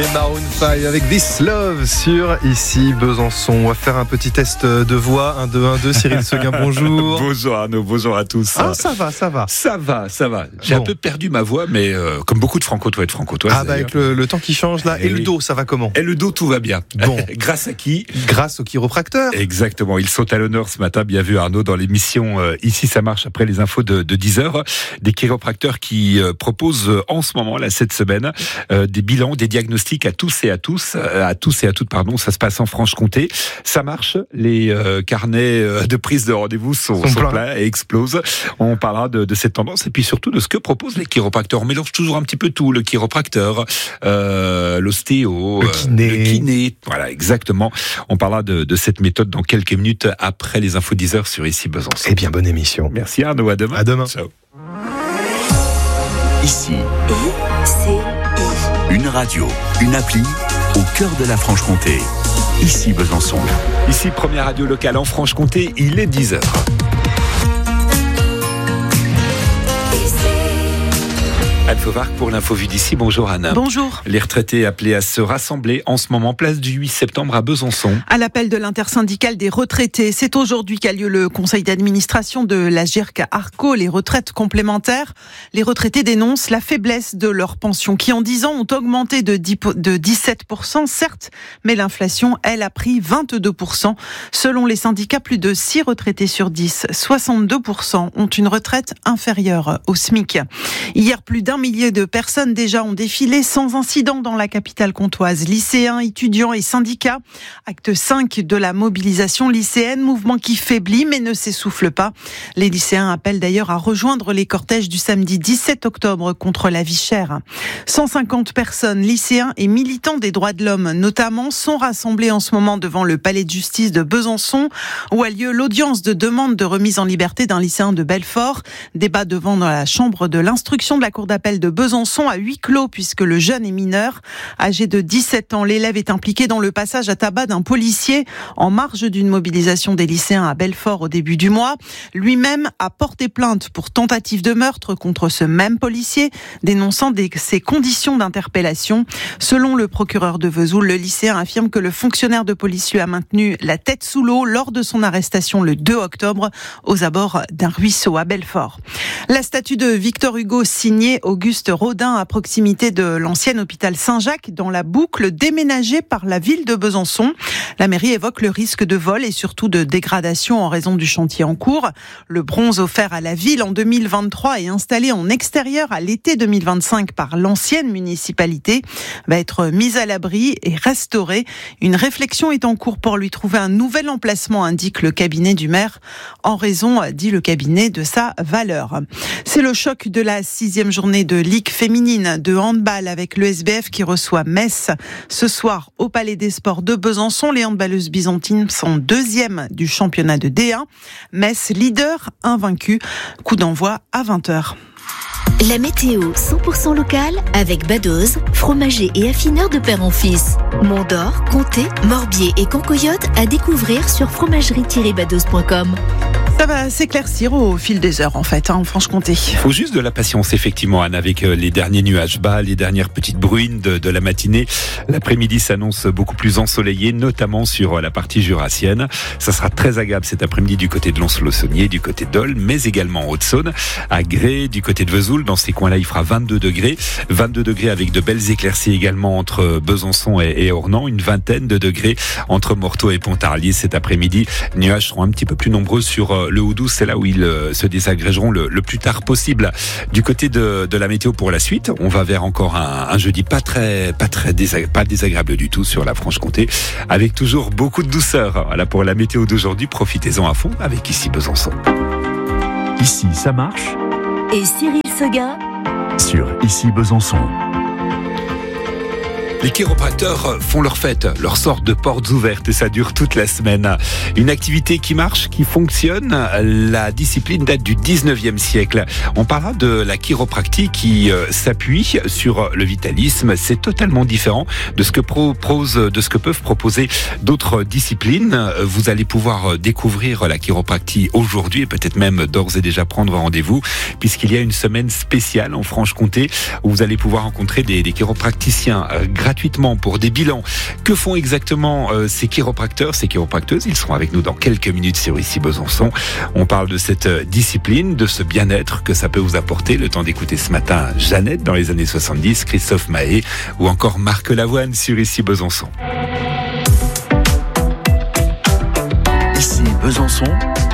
Maroon 5 avec This Love sur Ici Besançon. On va faire un petit test de voix. 1, 2, 1, 2. Cyril Seguin, bonjour. Bonjour Arnaud, bonjour à tous. Ah, ça va. Ça va. J'ai un peu perdu ma voix, mais comme beaucoup de franc-comtois et de franc-comtoises. Ah, avec le temps qui change là. Et le dos, ça va comment? Et le dos, tout va bien. Bon. Grâce à qui? Grâce au chiropracteur. Exactement. Ils sont à l'honneur ce matin. Bien vu Arnaud dans l'émission Ici ça marche après les infos de 10h. Des chiropracteurs qui proposent en ce moment, là, cette semaine, des bilans, des diagnostics à toutes, pardon. Ça se passe en Franche-Comté. Ça marche. Les carnets de prise de rendez-vous sont pleins et explosent. On parlera de cette tendance et puis surtout de ce que proposent les chiropracteurs. On mélange toujours un petit peu tout. Le chiropracteur, l'ostéo, le kiné. Voilà, exactement. On parlera de cette méthode dans quelques minutes après les infos 10h sur Ici Besançon. Eh bien, bonne émission. Merci Arnaud, à demain. À demain. Ciao. Ici, une radio, une appli au cœur de la Franche-Comté. Ici Besançon. Ici, première radio locale en Franche-Comté, il est 10h. Anne Fauvarc pour l'info vue d'ici. Bonjour Anne. Bonjour. Les retraités appelés à se rassembler en ce moment, place du 8 septembre à Besançon. À l'appel de l'intersyndicale des retraités, c'est aujourd'hui qu'a lieu le conseil d'administration de la GIRC Arco, les retraites complémentaires. Les retraités dénoncent la faiblesse de leurs pensions qui en 10 ans ont augmenté de 17%, certes, mais l'inflation, elle, a pris 22%. Selon les syndicats, plus de 6 retraités sur 10, 62% ont une retraite inférieure au SMIC. Hier, plus d'1 millier de personnes déjà ont défilé sans incident dans la capitale comtoise. Lycéens, étudiants et syndicats. Acte 5 de la mobilisation lycéenne, mouvement qui faiblit mais ne s'essouffle pas. Les lycéens appellent d'ailleurs à rejoindre les cortèges du samedi 17 octobre contre la vie chère. 150 personnes, lycéens et militants des droits de l'homme notamment, sont rassemblés en ce moment devant le palais de justice de Besançon où a lieu l'audience de demande de remise en liberté d'un lycéen de Belfort. Débat devant dans la chambre de l'instruction de la cour d'appel de Besançon à huis clos puisque le jeune est mineur. Âgé de 17 ans, l'élève est impliqué dans le passage à tabac d'un policier en marge d'une mobilisation des lycéens à Belfort au début du mois. Lui-même a porté plainte pour tentative de meurtre contre ce même policier, dénonçant ses conditions d'interpellation. Selon le procureur de Vesoul, le lycéen affirme que le fonctionnaire de police lui a maintenu la tête sous l'eau lors de son arrestation le 2 octobre aux abords d'un ruisseau à Belfort. La statue de Victor Hugo signée Auguste Rodin à proximité de l'ancien hôpital Saint-Jacques dans la Boucle, déménagée par la ville de Besançon. La mairie évoque le risque de vol et surtout de dégradation en raison du chantier en cours. Le bronze offert à la ville en 2023 et installé en extérieur à l'été 2025 par l'ancienne municipalité va être mis à l'abri et restauré. Une réflexion est en cours pour lui trouver un nouvel emplacement, indique le cabinet du maire, en raison, dit le cabinet, de sa valeur. C'est le choc de la 6e journée de Ligue féminine de handball avec le SBF qui reçoit Metz ce soir au Palais des Sports de Besançon. Les handballeuses byzantines sont 2e du championnat de D1. Metz, leader, invaincu. Coup d'envoi à 20h. La météo 100% locale avec Badoz, fromager et affineur de père en fils. Mont-d'Or, Comté, Morbier et Cancoyote à découvrir sur fromagerie-badoz.com. Ça va s'éclaircir au fil des heures en fait, en Franche-Comté. Il faut juste de la patience effectivement Anne, avec les derniers nuages bas, les dernières petites bruines de la matinée. L'après-midi s'annonce beaucoup plus ensoleillé, notamment sur la partie jurassienne. Ça sera très agréable cet après-midi du côté de Lons-le-Saunier, du côté d'Olne, mais également en Haute-Saône, à Grès, du côté de Vesoul. Dans ces coins-là, il fera 22 degrés. 22 degrés avec de belles éclaircies également entre Besançon et Ornans. Une vingtaine de degrés entre Morteau et Pontarlier cet après-midi. Les nuages seront un petit peu plus nombreux sur le Houdou, c'est là où ils se désagrégeront le plus tard possible. Du côté de la météo pour la suite, on va vers encore un jeudi pas désagréable du tout sur la Franche-Comté, avec toujours beaucoup de douceur. Voilà pour la météo d'aujourd'hui, profitez-en à fond avec Ici Besançon. Ici ça marche. Et Cyril Seguin Sur Ici Besançon. Les chiropracteurs font leur fête, leur sorte de portes ouvertes et ça dure toute la semaine. Une activité qui marche, qui fonctionne. La discipline date du 19e siècle. On parlera de la chiropractie qui s'appuie sur le vitalisme. C'est totalement différent de ce que peuvent proposer d'autres disciplines. Vous allez pouvoir découvrir la chiropractie aujourd'hui et peut-être même d'ores et déjà prendre rendez-vous puisqu'il y a une semaine spéciale en Franche-Comté où vous allez pouvoir rencontrer des chiropracticiens gratuitement pour des bilans. Que font exactement ces chiropracteurs, ces chiropracteuses? Ils seront avec nous dans quelques minutes sur Ici Besançon. On parle de cette discipline, de ce bien-être que ça peut vous apporter. Le temps d'écouter ce matin Jeannette dans les années 70, Christophe Mahé ou encore Marc Lavoine sur Ici Besançon. Ici Besançon,